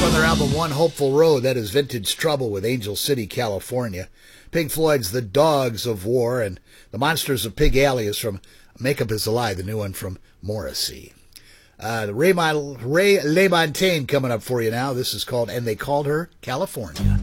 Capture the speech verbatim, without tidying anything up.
on their album One Hopeful Road. That is Vintage Trouble with Angel City, California. Pink Floyd's The Dogs of War, and The Monsters of Pig Alley is from Makeup is a Lie, the new one from Morrissey. Uh, Ray, Ray LaMontagne coming up for you now. This is called And They Called Her California.